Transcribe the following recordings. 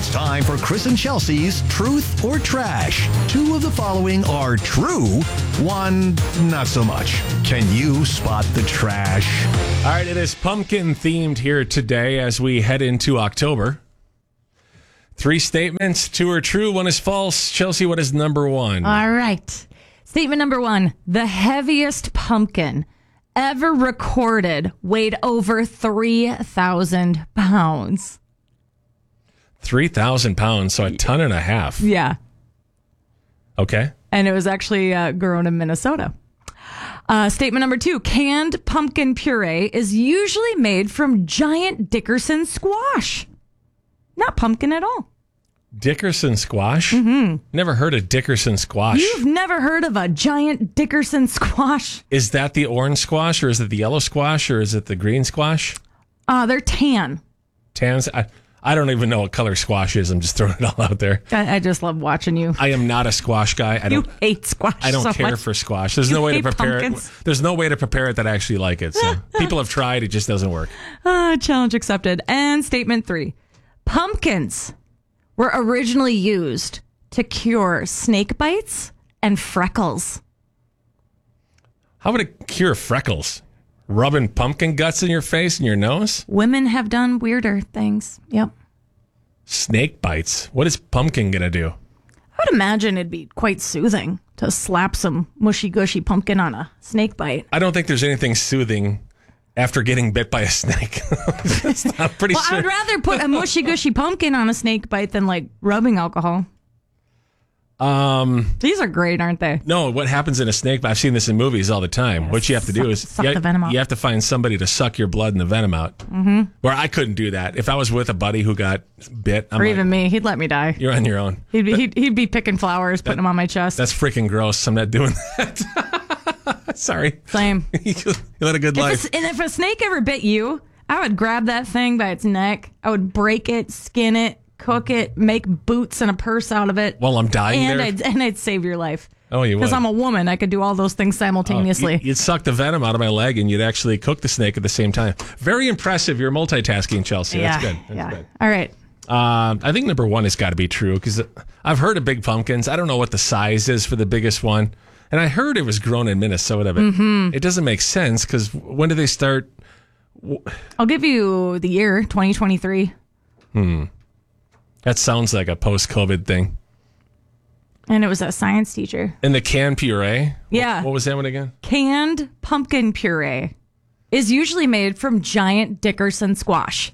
It's time for Chris and Chelsea's Truth or Trash. Two of the following are true, one not so much. Can you spot the trash? All right, it is pumpkin themed here today as we head into October. 3 statements, 2 are true, 1 is false. Chelsea, what is number 1? All right. Statement number 1. The heaviest pumpkin ever recorded weighed over 3,000 pounds. 3,000 pounds, so a ton and a half. Yeah. Okay. And it was actually grown in Minnesota. Statement number 2. Canned pumpkin puree is usually made from giant Dickerson squash. Not pumpkin at all. Dickerson squash? Mm-hmm. Never heard of Dickerson squash. You've never heard of a giant Dickerson squash? Is that the orange squash, or is it the yellow squash, or is it the green squash? They're tan. Tans? I don't even know what color squash is. I'm just throwing it all out there. I just love watching you. I am not a squash guy. You hate squash. I don't so care much. for squash. There's no way to prepare it. There's no way to prepare it that I actually like it. So people have tried. It just doesn't work. Challenge accepted. And statement 3. Pumpkins were originally used to cure snake bites and freckles. How would it cure freckles? Rubbing pumpkin guts in your face and your nose? Women have done weirder things. Yep. Snake bites. What is pumpkin going to do? I would imagine it'd be quite soothing to slap some mushy gushy pumpkin on a snake bite. I don't think there's anything soothing after getting bit by a snake. I'm pretty sure. I would rather put a mushy gushy pumpkin on a snake bite than like rubbing alcohol. These are great, aren't they? No, what happens in a snake bite? I've seen this in movies all the time. What you have to do is suck the venom out. You have to find somebody to suck your blood and the venom out. Mm-hmm. Where I couldn't do that. If I was with a buddy who got bit, even me, he'd let me die. You're on your own. He'd be picking flowers, putting them on my chest. That's freaking gross. I'm not doing that. Sorry. Same. You led a good life. And if a snake ever bit you, I would grab that thing by its neck. I would break it, skin it, cook it, make boots and a purse out of it. While I'm dying and there? I'd save your life. Oh, you would? Because I'm a woman. I could do all those things simultaneously. You'd suck the venom out of my leg and you'd actually cook the snake at the same time. Very impressive. You're multitasking, Chelsea. That's good. That's good. All right. I think number 1 has got to be true because I've heard of big pumpkins. I don't know what the size is for the biggest one. And I heard it was grown in Minnesota, but it doesn't make sense because when do they start? I'll give you the year, 2023. That sounds like a post-COVID thing. And it was a science teacher. And the canned puree? Yeah. What was that one again? Canned pumpkin puree is usually made from giant Dickerson squash.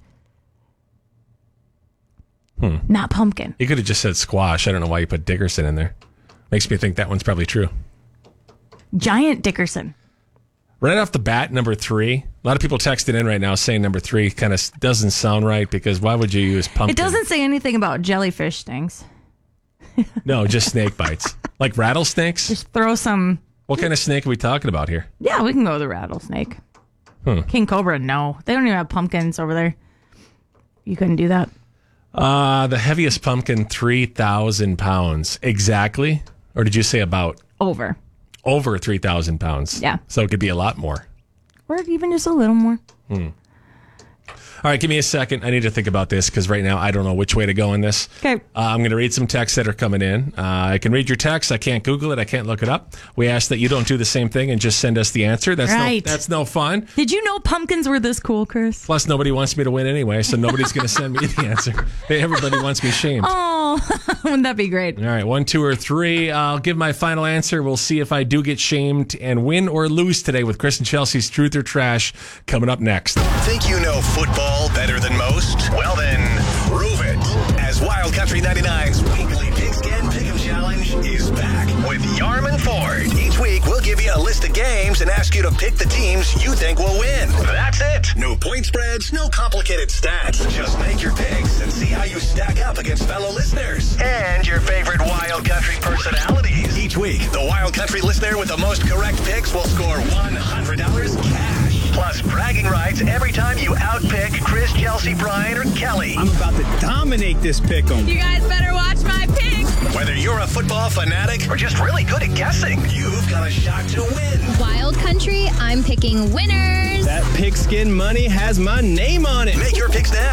Not pumpkin. You could have just said squash. I don't know why you put Dickerson in there. Makes me think that one's probably true. Giant Dickerson. Right off the bat, number 3. A lot of people texted in right now saying number 3 kind of doesn't sound right because why would you use pumpkin? It doesn't say anything about jellyfish stings. No, just snake bites. Like rattlesnakes? Just throw some... What kind of snake are we talking about here? Yeah, we can go with the rattlesnake. King Cobra, no. They don't even have pumpkins over there. You couldn't do that. The heaviest pumpkin, 3,000 pounds. Exactly? Or did you say about? Over 3,000 pounds. Yeah. So it could be a lot more. Or even just a little more. All right, give me a second. I need to think about this because right now I don't know which way to go in this. Okay. I'm going to read some texts that are coming in. I can read your text. I can't Google it. I can't look it up. We ask that you don't do the same thing and just send us the answer. That's no fun. Did you know pumpkins were this cool, Chris? Plus, nobody wants me to win anyway, so nobody's going to send me the answer. Everybody wants me shamed. Oh, wouldn't that be great? All right, 1, 2, or 3. I'll give my final answer. We'll see if I do get shamed and win or lose today with Chris and Chelsea's Truth or Trash coming up next. Think you know football better than most? Well then, prove it. As Wild Country 99's weekly Pigskin Pick'em Challenge is back with Yarman Ford. Each week, we'll give you a list of games and ask you to pick the teams you think will win. That's it. No point spreads, no complicated stats. Just make your picks and see how you stack up against fellow listeners and your favorite Wild Country personalities. Each week, the Wild Country listener with the most correct picks will score $100 cash. Plus bragging rights every time you outpick Chris, Chelsea, Brian, or Kelly. I'm about to dominate this pick'em. You guys better watch my picks. Whether you're a football fanatic or just really good at guessing, you've got a shot to win. Wild Country, I'm picking winners. That pigskin money has my name on it. Make your picks now